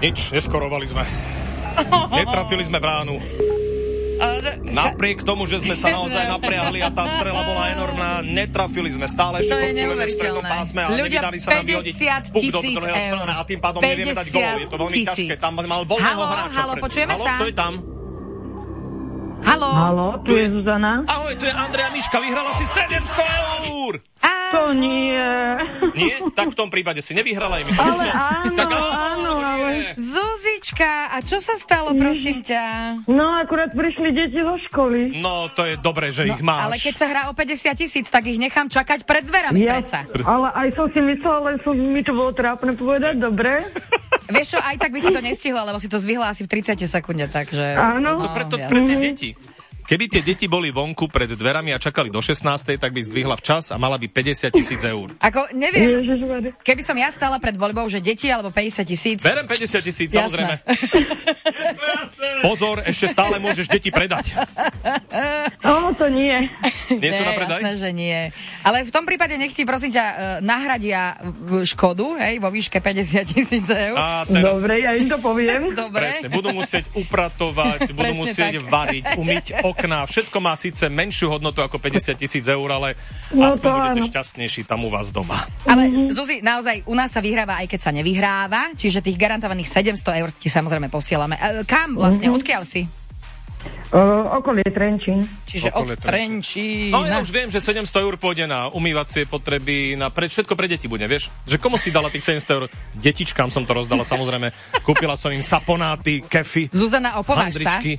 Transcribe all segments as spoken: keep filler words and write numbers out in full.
Nič, neskorovali sme. Netrafili sme bránu. Napriek tomu, že sme sa naozaj napriahli a tá strela bola enormná, netrafili sme. Stále ešte kopčujeme v strednom pásme a nevydali sa nám vyhodiť puk do druhého strana a tým pádom nevieme dať gól. Je to veľmi ťažké. Tam mal voľného hráča. Halo, počujeme sa. Halo, kto je tam? Halo. Halo, tu je Zuzana. Ahoj, tu je Andrea Miška, vyhrala si sedemsto eur. To nie. Nie? Tak v tom prípade si nevyhrala aj my. Ale áno, tak, áno, ale... Zuzička, a čo sa stalo, prosím ťa? No, akurát prišli deti zo školy. No, to je dobré, že no, ich máš. Ale keď sa hrá o päťdesiat tisíc, tak ich nechám čakať pred dverami, ja, predsa. Ale aj som si myslela, len som, mi to bolo trápne povedať, dobre? Vieš čo, aj tak by si to nestihla, lebo si to zvihla asi v tridsiatich sekunde, takže... Áno. No, preto jasne. pre tie deti. Keby tie deti boli vonku pred dverami a čakali do šestnástej, tak by zdvihla včas a mala by päťdesiat tisíc eur. Ako, neviem, keby som ja stála pred voľbou, že deti alebo päťdesiat tisíc... Berem päťdesiat tisíc, samozrejme. Pozor, ešte stále môžeš deti predať. No, to nie. Nie sú na predaj? Jasné, že nie. Ale v tom prípade nech ti, prosím ťa, nahradia škodu, hej, vo výške päťdesiat tisíc eur. A teraz... Dobre, ja im to poviem. Dobre. Presne, budú musieť upratovať, budú Presne musieť tak. variť, umyť okná. Všetko má síce menšiu hodnotu ako päťdesiat tisíc eur, ale No aspoň to budete áno. šťastnejší tam u vás doma. Ale Zuzi, naozaj, u nás sa vyhráva, aj keď sa nevyhráva, čiže tých garantovaných sedemsto eur ti samozrejme posielame. E, kam vlastne, Mhm. odkiaľ si? Uh, okolie Trenčín. Čiže Okolie od Trenčína. No ja už viem, že sedemsto eur pôjde na umývacie potreby, na pre, všetko pre deti bude, vieš? Že komu si dala tých sedemsto eur? Detičkám som to rozdala, samozrejme. Kúpila som im saponáty, kefy, Zuzana, opováž sa. handričky.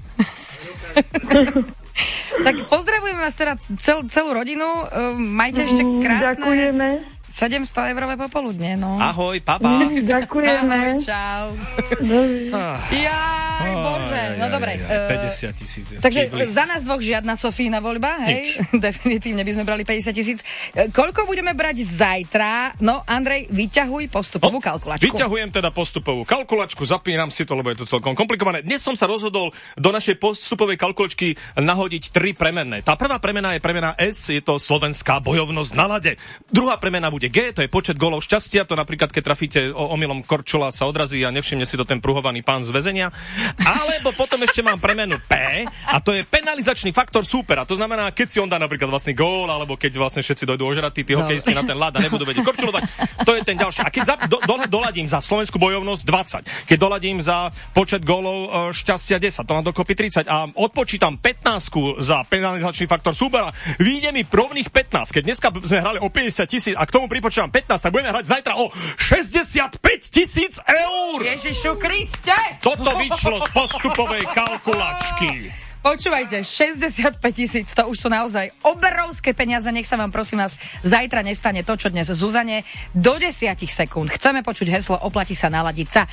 Tak pozdravujeme vás teda cel, celú rodinu. Uh, majte ešte krásne Ďakujeme. sedemsto eurové popoludne, no. Ahoj, papa. Ďakujeme. Ahoj, čau. Ah. Jaj, bože. No dobre. eh, päťdesiat tisíc. Takže za nás dvoch žiadna Sofína voľba, hej? Definitívne by sme brali päťdesiat tisíc. E, Koľko budeme brať zajtra? No, Andrej, vyťahuj postupovú kalkulačku. Vyťahujem teda postupovú kalkulačku, zapínam si to, lebo je to celkom komplikované. Dnes som sa rozhodol do našej postupovej kalkulačky nahodiť tri premenné. Tá prvá premena je premena S, je to slovenská bojovnosť na ľade. Druhá premena bude G, to je počet golov šťastia, to napríklad keď trafíte omylom korčula sa odrazí a nevšimne si to ten pruhovaný pán z väzenia. Alebo potom ešte mám premenu P a to je penalizačný faktor súpera. To znamená, keď si on dá napríklad vlastný gól, alebo keď vlastne všetci dojdú ožratí, tí hokejisti na ten ľad a nebudú vedieť korčulovať, to je ten ďalší. A keď za, do, do, doladím za slovenskú bojovnosť dvadsať, keď doladím za počet gólov šťastia desať, to mám dokopy tridsať a odpočítam pätnásť za penalizačný faktor súpera, vyjde mi rovných pätnásť. Keď dneska sme hrali o päťdesiat tisíc a k tomu pripočítam pätnásť, tak budeme hrať zajtra o šesťdesiatpäť tisíc eur. Ježišu Kriste! Toto vyšlo z postupovej kalkulačky. Počúvajte, šesťdesiatpäť tisíc, to už sú naozaj obrovské peniaze. Nech sa vám, prosím vás, zajtra nestane to, čo dnes Zuzane. Do desať sekúnd chceme počuť heslo Oplatí sa naladiť sa.